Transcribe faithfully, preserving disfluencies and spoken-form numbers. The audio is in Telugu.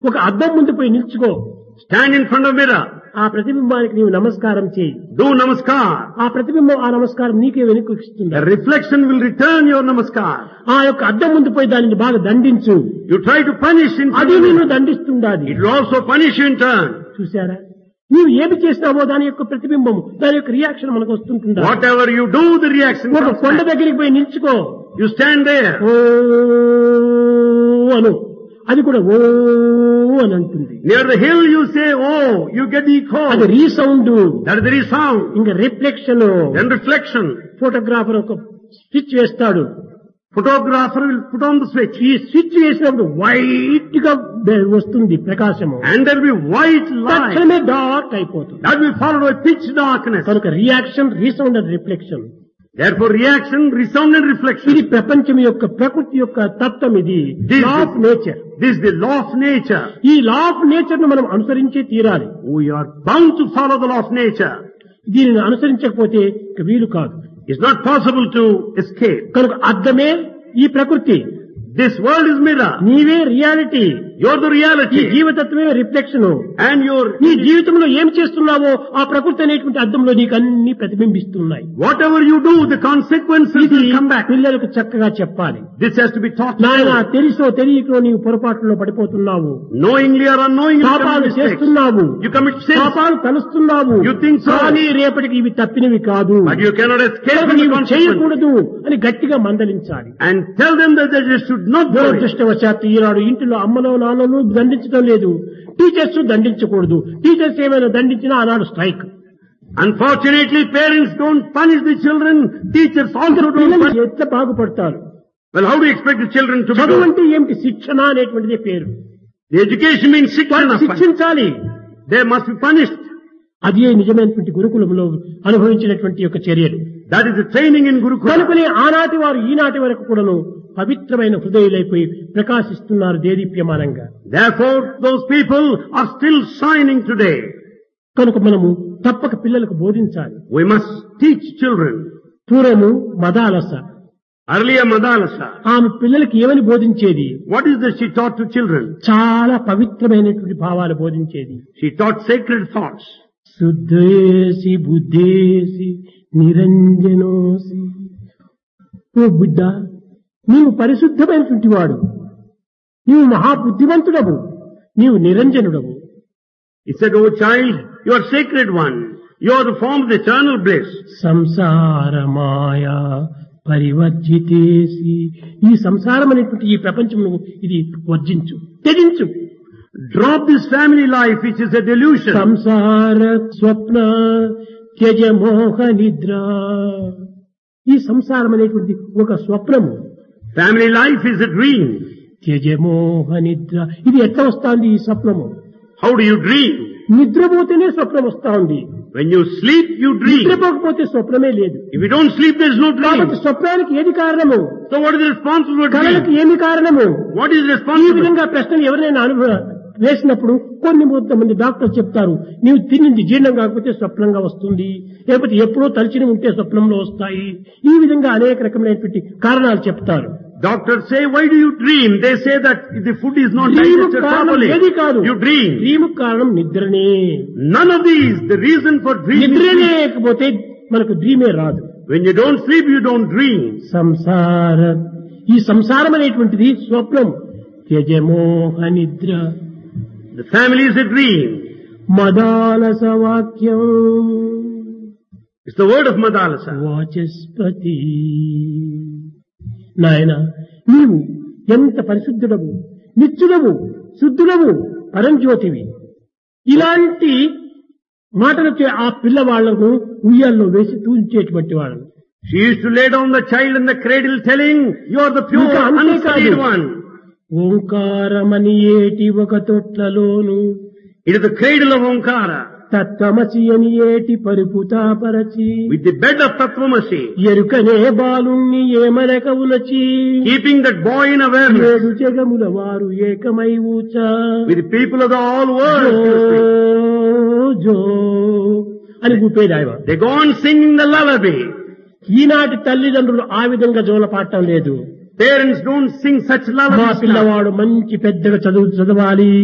ఒక అద్దం ముందు పోయి నిల్చుకో. Stand in front of mirror. ఆ ప్రతిబింబానికి నీవు నమస్కారం చేయి. Do namaskar. ఆ ప్రతిబింబం ఆ నమస్కారం నీకే వెనక్కి ఇస్తుంది. The reflection will return your namaskar. ఆ యొక్క అద్దం ముందు పోయి దానిని బాగా దండించు. You try to punish in front అది of నిన్ను mirror. దండిస్తుండాలి. It will also punish you in turn. చూసారా, నీవు ఏమి చేసినావో దాని యొక్క ప్రతిబింబము, దాని యొక్క రియాక్షన్ మనకు వస్తుంటుందా. Whatever you do, the reaction ఒక comes కొండ back. దగ్గరికి పోయి నిల్చుకో. You stand there. ఓ అను, అది కూడా ఓ అని అంటుంది. Near the hill you say, oh, you get the అది echo. Resound, That is the resound. ఇంకా రిఫ్లెక్షన్. Then reflection. ఫోటోగ్రాఫర్ ఒక స్విచ్ వేస్తాడు. Photographer will put on the switch. ఈ స్విచ్ వేసినప్పుడు వైట్ గా వస్తుంది ప్రకాశము, And there will be white light. తక్షణమే డార్క్ అయిపోతుంది. That will follow by pitch darkness. కనుక reaction, resound and reflection, Therefore reaction, resound and reflection. ఇది ప్రపంచం యొక్క ప్రకృతి యొక్క తత్వం. ఇది This law of is- nature. This is the law of nature. ఈ లా ఆఫ్ నేచర్ ను మనం అనుసరించే తీరాలి. We are bound to follow the law of nature. దీనిని అనుసరించకపోతే ఇక వీలు కాదు. It's not possible to escape. కనుక అర్థమే ఈ ప్రకృతి, This world is mirror. నీవే రియాలిటీ, You're the ఈ reality. జీవతత్వమే రిఫ్లెక్షన్. And your, నీ జీవితంలో ఏం చేస్తున్నావో ఆ ప్రకృతి అనేటువంటి అర్థంలో నీకు అన్ని ప్రతిబింబిస్తున్నాయి. whatever you do, the consequences ఇది will come back. పిల్లలకు చక్కగా చెప్పాలి. This has to be taught to నాయన, them. తెలుసో తెలియకో నీవు పొరపాటులో పడిపోతున్నావు, Knowingly or unknowingly you పాపాలు commit mistakes. చేస్తున్నావు, You commit sins. పాపాలు తలుస్తున్నావు. You think so. కానీ రేపటికి ఇవి తప్పినవి కాదు, But you cannot escape కనుక from the నీవు consequences. చేయకూడదు అని గట్టిగా మందలించాలి. And tell them that they should not do it. దురదృష్టవశాత్తు ఈనాడు ఇంటిలో అమ్మలో నాన్నలు దండించడం లేదు, టీచర్స్ దండించకూడదు. టీచర్స్ ఏమైనా దండించినా ఆనాడు strike. Unfortunately, parents don't punish the children. Teachers also don't పిల్లలు punish. ఎట్లా బాగుపడతారు? Well, how do you expect the children to be చదువు good? అంటే ఏమిటి? శిక్షణ అనేటువంటిదే పేరు. The education means వాళ్ళు sickness. శిక్షించాలి. They must be punished. అదే నిజమైనటువంటి గురుకులంలో అనుభవించినటువంటి యొక్క చర్యలు. That is the training in Gurukula. కనుకనే ఆనాటి వారు ఈనాటి వరకు కూడాను పవిత్రమైన హృదయులైపోయి ప్రకాశిస్తున్నారు దేదీప్యమానంగా. Therefore, those people are still shining today. కనుక మనము తప్పక పిల్లలకు బోధించాలి. We must teach children. పూర్వము మదాలస, Earlier, Madalasa. ఆమె పిల్లలకి ఏమని బోధించేది? What is that she taught to children? చాలా పవిత్రమైనటువంటి భావాలు బోధించేది. She taught sacred thoughts. శుద్ధేసి బుద్ధేసి నిరంజనోసి. ఓ బిడ్డ, నీవు పరిశుద్ధమైనటువంటి వాడు, నీవు మహాబుద్ధివంతుడవు, నీవు నిరంజనుడవు. He said, oh child, you are sacred one. You are the form of the eternal bliss. సంసార మాయా పరివర్జితేసి. ఈ సంసారం అనేటువంటి ఈ ప్రపంచం ఇది వర్జించు, త్యజించు. Drop this family life which is a delusion. సంసార స్వప్న త్యజ మోహ నిద్ర. ఈ సంసారం అనేటువంటి ఒక స్వప్నము, Family life is a dream. త్యజ మోహ నిద్ర. ఇది ఎట్లా వస్తుంది ఈ స్వప్నము? How do you dream? నిద్రపోతేనే స్వప్నం వస్తా ఉంది. When you sleep, you dream. నిద్రపోకపోతే స్వప్నమే లేదు. If you don't sleep, there is no కాబట్టి dream. స్వప్నానికి ఏది కారణము? So what is the responsible కళలకు dream? ఏమి కారణము? What is ఈ responsible? విధంగా ప్రశ్నలు ఎవరైనా అనుభవ వేసినప్పుడు కొన్ని మంది డాక్టర్లు చెప్తారు, నీవు తినింది జీర్ణం కాకపోతే స్వప్నంగా వస్తుంది, లేకపోతే ఎప్పుడో తలచిన ఉంటే స్వప్నంలో వస్తాయి. ఈ విధంగా అనేక రకమైనటువంటి కారణాలు చెప్తారు. Doctors say, why do you dream? They say that if the food is not dream digested కారణం properly, ఏది కాదు, you dream. డ్రీము కారణం నిద్రనే. None of these. The reason for dreaming నిద్ర is లేకపోతే మనకు డ్రీమే రాదు. when you don't sleep, you don't dream. సంసార, ఈ సంసారం అనేటువంటిది స్వప్నం. త్యజమోహ నిద్ర. The family is a dream. Madalasa వాక్యం It's the word of Madalasa. Vachaspati. నాయన, నీవు ఎంత పరిశుద్ధుడవు, నిత్యుడవు, శుద్ధుడవు, పరంజ్యోతివి. ఇలాంటి మాటలతో ఆ పిల్లవాళ్లను ఉయ్యాల్లో వేసి తూల్చేటువంటి వాళ్ళను. She used to lay down the child in the cradle telling, you are the pure, ఇంకా అంతేకాదు, unsullied one. ఓంకారమని ఏటి ఒక తొట్లలోను It is the cradle of Omkara. తత్వమసి అని ఏటి పరుపుతాపరచి. With the bed of Tatvamasi. ఎరుకనే బాలుణ్ణి ఏమనక ఉలచి. Keeping that boy in awareness. ఏడు జగముల వారు ఏకమై ఊచ. With the people of the whole world. జో అని గుప్పేది ఆయన. They go on singing the lullaby. ఈనాటి తల్లిదండ్రులు ఆ విధంగా జోల పాడటం లేదు. Parents don't sing such మా lullabies now. పిల్లవాడు మంచి పెద్దగా చదువు చదవాలి,